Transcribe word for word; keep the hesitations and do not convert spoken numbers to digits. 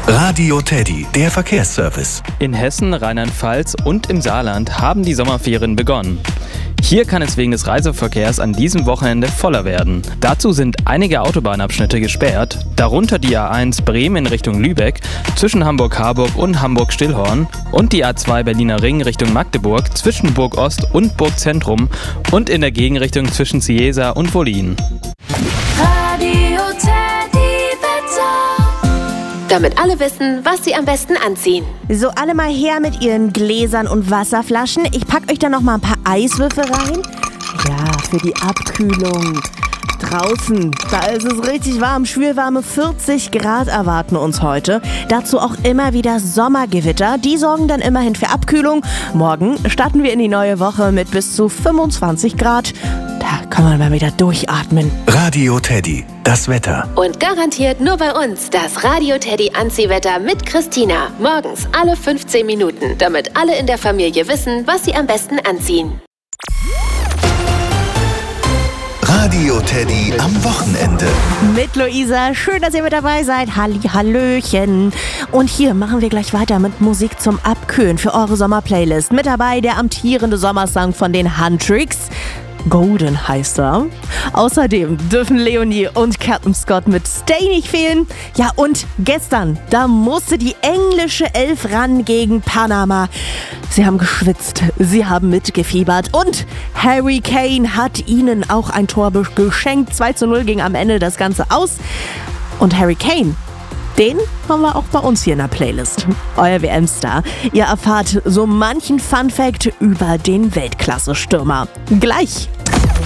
Radio Teddy, der Verkehrsservice. In Hessen, Rheinland-Pfalz und im Saarland haben die Sommerferien begonnen. Hier kann es wegen des Reiseverkehrs an diesem Wochenende voller werden. Dazu sind einige Autobahnabschnitte gesperrt, darunter die A eins Bremen in Richtung Lübeck, zwischen Hamburg-Harburg und Hamburg-Stillhorn und die A zwei Berliner Ring Richtung Magdeburg, zwischen Burg Ost und Burg Zentrum und in der Gegenrichtung zwischen Cieza und Wollin. Radio Teddy Wetter. Damit alle wissen, was sie am besten anziehen. So, alle mal her mit ihren Gläsern und Wasserflaschen. Ich pack euch da noch mal ein paar Eiswürfel rein. Ja, für die Abkühlung. Draußen, da ist es richtig warm. Schwülwarme vierzig Grad erwarten uns heute. Dazu auch immer wieder Sommergewitter. Die sorgen dann immerhin für Abkühlung. Morgen starten wir in die neue Woche mit bis zu fünfundzwanzig Grad. Da kann man mal wieder durchatmen. Radio Teddy, das Wetter. Und garantiert nur bei uns das Radio Teddy Anziehwetter mit Christina. Morgens alle fünfzehn Minuten, damit alle in der Familie wissen, was sie am besten anziehen. Radio Teddy am Wochenende. Mit Luisa. Schön, dass ihr mit dabei seid. Halli, hallöchen. Und hier machen wir gleich weiter mit Musik zum Abkühlen für eure Sommerplaylist. Mit dabei der amtierende Sommersong von den Huntrix. Golden heißt er. Außerdem dürfen Leonie und Captain Scott mit Stay nicht fehlen. Ja, und gestern, da musste die englische Elf ran gegen Panama. Sie haben geschwitzt, sie haben mitgefiebert und Harry Kane hat ihnen auch ein Tor geschenkt. zwei zu null ging am Ende das Ganze aus. Und Harry Kane, den haben wir auch bei uns hier in der Playlist. Euer W M-Star. Ihr erfahrt so manchen Funfact über den Weltklasse-Stürmer. Gleich.